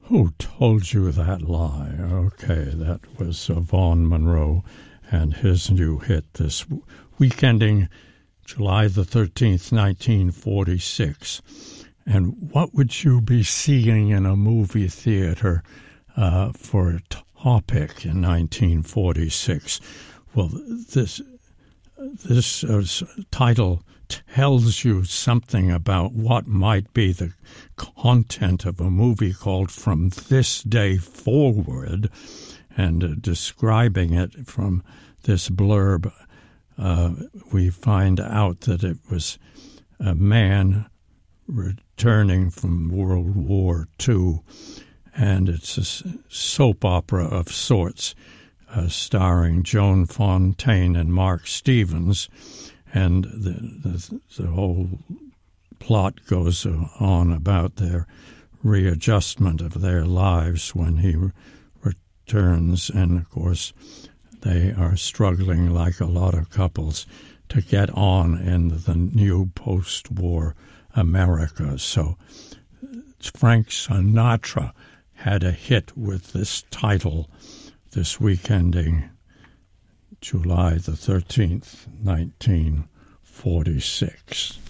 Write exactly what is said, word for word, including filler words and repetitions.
Who Told You That Lie? Okay, that was uh, Vaughn Monroe and his new hit this week ending July the thirteenth, nineteen forty-six. And what would you be seeing in a movie theater uh, for a topic in nineteen forty-six? Well, this this uh, title tells you something about what might be the content of a movie called From This Day Forward, and uh, describing it from this blurb, uh, we find out that it was a man returning from World War Two, and it's a soap opera of sorts, uh, starring Joan Fontaine and Mark Stevens. And the, the the whole plot goes on about their readjustment of their lives when he re- returns. And, of course, they are struggling, like a lot of couples, to get on in the new post-war America. So Frank Sinatra had a hit with this title this week ending July the thirteenth, nineteen forty-six.